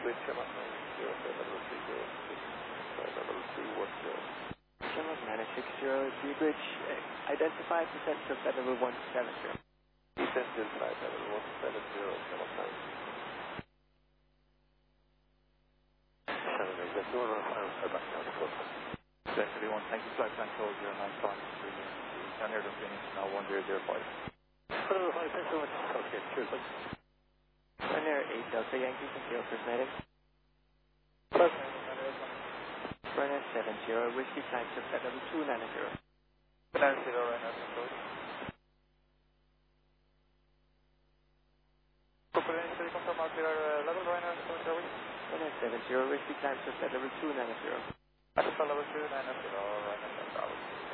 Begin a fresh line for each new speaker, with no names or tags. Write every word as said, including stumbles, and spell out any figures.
bridge, M S nine zero seven double three zero six double two, what's your...
Shamrock nine six zero, G-Bridge, uh, identify descent to flight level one seven zero.
Descent to flight level one seven zero, Shamrock nine. Shamrock nine zero, final flight back down to close.
Descent to one, thank you, flight plan code zero nine five three, down here to finish now one zero zero five.
Hello, hi, thanks so much. Okay, cheers, bye.
Ryanair eight Delta Yankee, thank you, first medic. Ryanair seven zero, Whiskey climb to flight level two nine zero.
nine zero, Ryanair control. Copenhagen, confirm our clear level, Ryanair seven zero.
Ryanair seven zero, Whiskey climb to flight level two nine zero.
Alpha level two nine zero, Ryanair seven zero.